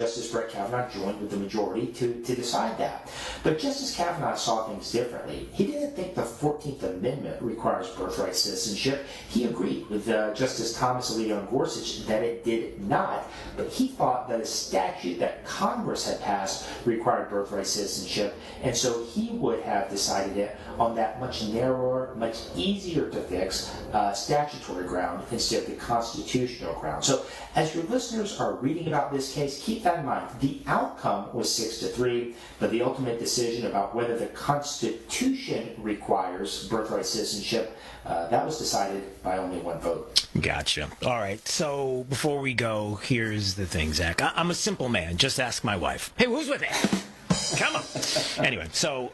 Justice Brett Kavanaugh joined with the majority to decide that. But Justice Kavanaugh saw things differently. He didn't think the 14th Amendment requires birthright citizenship. He agreed with Justice Thomas Alito and Gorsuch that it did not, but he thought that a statute that Congress had passed required birthright citizenship, and so he would have decided it on that much narrower, much easier to fix statutory ground instead of the constitutional ground. So as your listeners are reading about this case, keep that in mind. The outcome was 6-3, but the ultimate decision about whether the Constitution requires birthright citizenship, that was decided by only one vote. Gotcha. All right. So before we go, here's the thing, Zach. I'm a simple man. Just ask my wife. Hey, who's with it? Come on. Anyway, so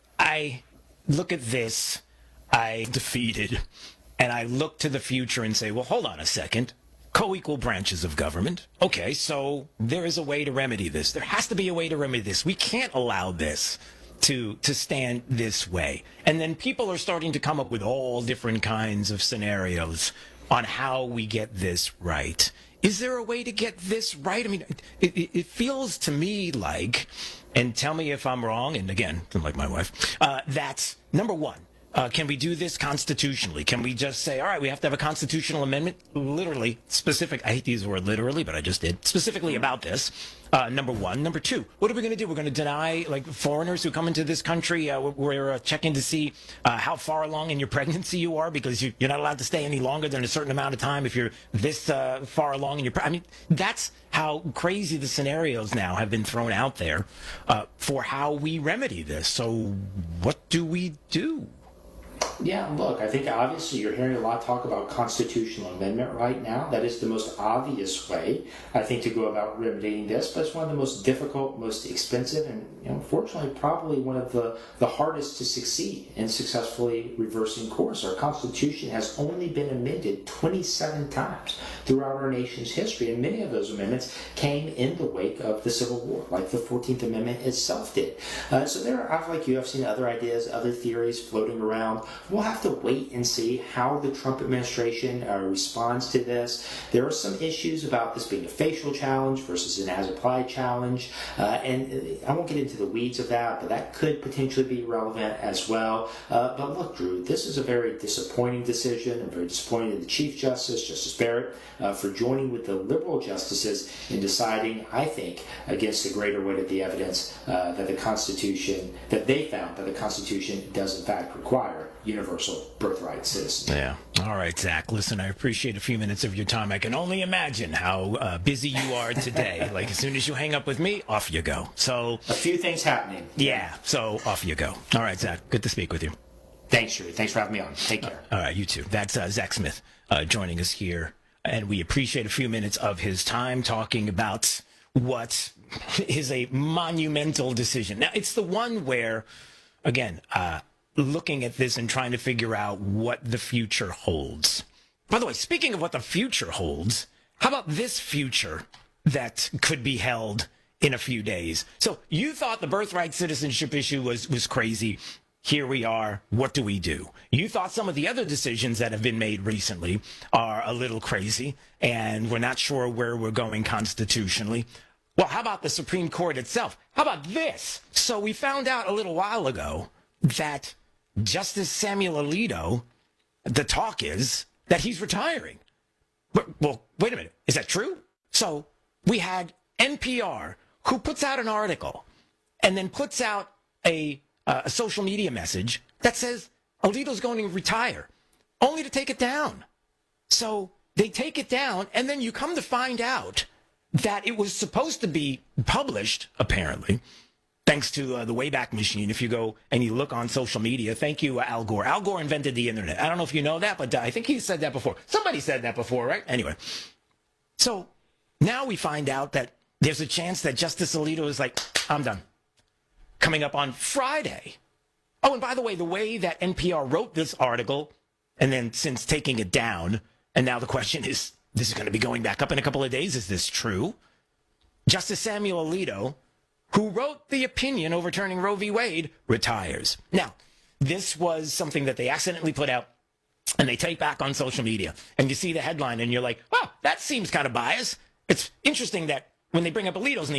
I look at this, I defeated, and I look to the future and say, well, hold on a second. Co-equal branches of government. Okay, so there is a way to remedy this. There has to be a way to remedy this. We can't allow this to stand this way. And then people are starting to come up with all different kinds of scenarios on how we get this right. Is there a way to get this right? I mean, it feels to me like, and tell me if I'm wrong, and again, like my wife, that's number one. Can we do this constitutionally? Can we just say, all right, we have to have a constitutional amendment, literally specific? I hate to use the word literally, but I just did. Specifically about this, number one. Number two, what are we going to do? We're going to deny, like, foreigners who come into this country. We're checking to see how far along in your pregnancy you are, because you're not allowed to stay any longer than a certain amount of time if you're this far along in your I mean, that's how crazy the scenarios now have been thrown out there for how we remedy this. So what do we do? Yeah, look, I think obviously you're hearing a lot of talk about constitutional amendment right now. That is the most obvious way, I think, to go about remedying this, but it's one of the most difficult, most expensive, and unfortunately probably one of the hardest to succeed in successfully reversing course. Our Constitution has only been amended 27 times throughout our nation's history, and many of those amendments came in the wake of the Civil War, like the 14th Amendment itself did. So there are, like you, I've seen other ideas, other theories floating around. We'll have to wait and see how the Trump administration responds to this. There are some issues about this being a facial challenge versus an as-applied challenge, and I won't get into the weeds of that, but that could potentially be relevant as well. But look, Drew, this is a very disappointing decision. I'm very disappointed in the Chief Justice, Justice Barrett, for joining with the liberal justices in deciding, I think, against the greater weight of the evidence that the Constitution, that they found that the Constitution does in fact require universal birthright citizenship. Yeah. All right, Zach. Listen, I appreciate a few minutes of your time. I can only imagine how busy you are today. Like, as soon as you hang up with me, off you go. So a few things happening. Yeah. So off you go. All right, Zach. Good to speak with you. Thanks, Drew. Thanks for having me on. Take care. All right, you too. That's Zach Smith joining us here, and we appreciate a few minutes of his time talking about what is a monumental decision. Now, it's the one where, again, looking at this and trying to figure out what the future holds. By the way, speaking of what the future holds, how about this future that could be held in a few days? So you thought the birthright citizenship issue was crazy. Here we are. What do we do? You thought some of the other decisions that have been made recently are a little crazy, and we're not sure where we're going constitutionally. Well, how about the Supreme Court itself? How about this? So we found out a little while ago that Justice Samuel Alito, the talk is that he's retiring. Well, wait a minute. Is that true? So we had NPR, who puts out an article and then puts out a social media message that says Alito's going to retire, only to take it down. So they take it down, and then you come to find out that it was supposed to be published, apparently, thanks to the Wayback Machine. If you go and you look on social media, thank you, Al Gore. Al Gore invented the internet. I don't know if you know that, but I think he said that before. Somebody said that before, right? Anyway, so now we find out that there's a chance that Justice Alito is like, I'm done. Coming up on Friday. Oh, and by the way, the way that NPR wrote this article, and then since taking it down, and now the question is, this is going to be going back up in a couple of days. Is this true? Justice Samuel Alito, who wrote the opinion overturning Roe v. Wade, retires. Now, this was something that they accidentally put out, and they take back on social media. And you see the headline, and you're like, wow, that seems kind of biased. It's interesting that when they bring up Alito's name,